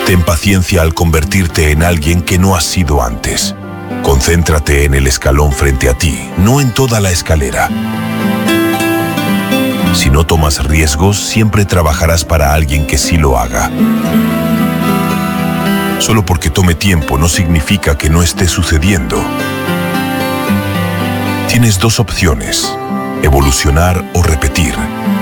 Ten paciencia al convertirte en alguien que no has sido antes. Concéntrate en el escalón frente a ti, no en toda la escalera. Si no tomas riesgos, siempre trabajarás para alguien que sí lo haga. Solo porque tome tiempo no significa que no esté sucediendo. Tienes dos opciones: evolucionar o repetir.